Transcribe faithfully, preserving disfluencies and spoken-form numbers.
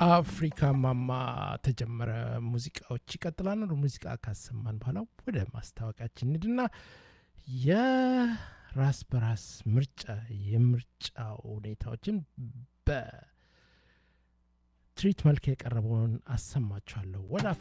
አፍሪካ ማማ ተጀመረ። ሙዚቃዎች ይቀጥላሉ። ሙዚቃ ካሰማን በኋላ ወደ ማስታወቂያችን እንሂድና የራስ በራስ ምርጫ የምርጫ ሁኔታዎችን በትርኢት መልክ የቀረበውን አሰማችኋለሁ። ወደ